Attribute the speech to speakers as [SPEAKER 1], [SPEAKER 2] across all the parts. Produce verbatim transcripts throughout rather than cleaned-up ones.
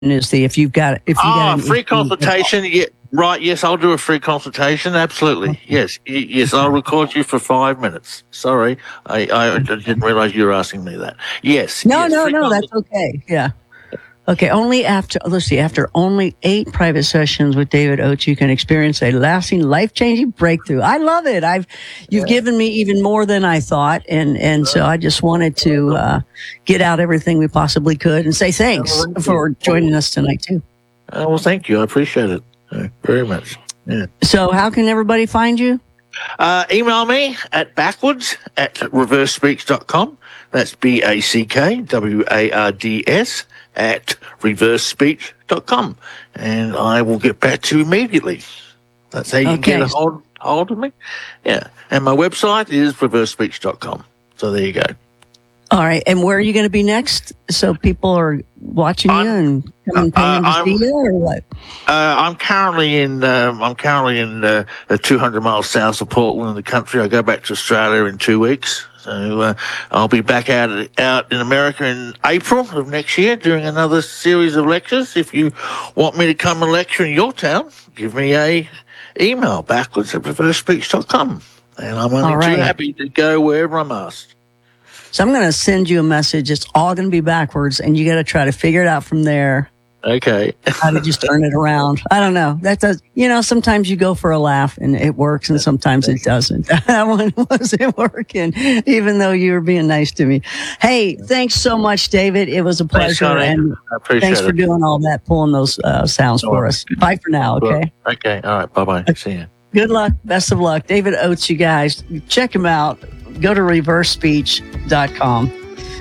[SPEAKER 1] is the if you've got if you
[SPEAKER 2] oh,
[SPEAKER 1] got
[SPEAKER 2] a free consultation. Yeah, right. Yes, I'll do a free consultation. Absolutely. Yes, y- yes. I'll record you for five minutes. Sorry, I, I didn't realize you were asking me that. Yes.
[SPEAKER 1] No,
[SPEAKER 2] yes,
[SPEAKER 1] no,
[SPEAKER 2] free
[SPEAKER 1] no,
[SPEAKER 2] consult-
[SPEAKER 1] that's okay. Yeah. Okay, only after, let's see, after only eight private sessions with David Oates, you can experience a lasting, life-changing breakthrough. I love it. I've, you've
[SPEAKER 2] Yeah.
[SPEAKER 1] given me even more than I thought, and and so I just wanted to uh, get out everything we possibly could and say thanks
[SPEAKER 2] Oh, thank you.
[SPEAKER 1] for joining us tonight too.
[SPEAKER 2] Uh, well, thank you. I appreciate it uh, very much. Yeah.
[SPEAKER 1] So, how can everybody find you?
[SPEAKER 2] Uh, email me at backwards at reverse speech dot com. That's B A C K W A R D S at reverse speech dot com. And I will get back to you immediately. That's how you
[SPEAKER 1] Okay.
[SPEAKER 2] can get a hold, hold of me. Yeah. And my website is reverse speech dot com. So there you go.
[SPEAKER 1] All right, and where are you going to be next? So people are watching you
[SPEAKER 2] I'm-
[SPEAKER 1] and coming paying
[SPEAKER 2] uh,
[SPEAKER 1] to see
[SPEAKER 2] I'm-
[SPEAKER 1] you, or what?
[SPEAKER 2] Uh, I'm currently in. Um, I'm currently in uh, uh, two hundred miles south of Portland in the country. I go back to Australia in two weeks, so uh, I'll be back out out in America in April of next year doing another series of lectures. If you want me to come and lecture in your town, give me a email backwards at reverse speech dot com, and I'm only
[SPEAKER 1] All right.
[SPEAKER 2] too happy to go wherever I'm asked.
[SPEAKER 1] So I'm going to send you a message. It's all going to be backwards, and you got to try to figure it out from there.
[SPEAKER 2] Okay.
[SPEAKER 1] How to just turn it around. I don't know. That does, you know, sometimes you go for a laugh and it works, and sometimes it doesn't. That one wasn't working, even though you were being nice to me. Hey, thanks so much, David. It was a
[SPEAKER 2] Thanks,
[SPEAKER 1] pleasure,
[SPEAKER 2] Connie.
[SPEAKER 1] and
[SPEAKER 2] I appreciate
[SPEAKER 1] thanks
[SPEAKER 2] it.
[SPEAKER 1] for doing all that, pulling those uh, sounds for us. Bye for now. Okay.
[SPEAKER 2] Okay. All right. Bye bye. See you.
[SPEAKER 1] Good luck. Best of luck. David Oates, you guys, check him out. Go to reverse speech dot com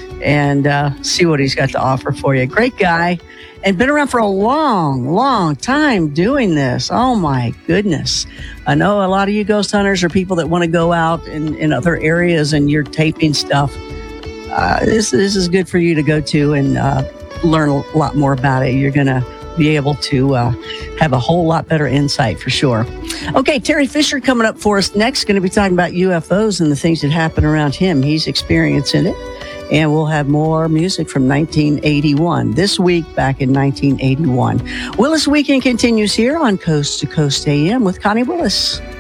[SPEAKER 1] and uh, see what he's got to offer for you. Great guy, and been around for a long, long time doing this. Oh, my goodness. I know a lot of you ghost hunters are people that want to go out in, in other areas, and you're taping stuff. Uh, this, this is good for you to go to and uh, learn a lot more about it. You're going to be able to uh, have a whole lot better insight for sure. Okay, Terry Fisher coming up for us next. Going to be talking about U F Os and the things that happen around him. He's experiencing it. And we'll have more music from nineteen eighty-one. This week, back in nineteen eighty-one. Willis Weekend continues here on Coast to Coast A M with Connie Willis.